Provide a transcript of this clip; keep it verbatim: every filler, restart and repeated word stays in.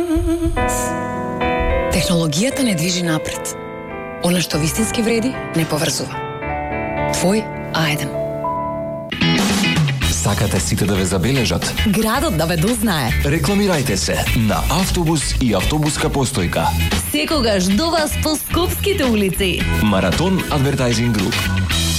Технологијата не движи напред. Она што вистински вреди, не поврзува. Твој А еден. Сакате сите да ве забележат? Градот да ве дознае. Рекламирајте се на автобус и автобуска постојка. Секогаш до вас по скопските улици. Маратон Адвертајзинг Груп.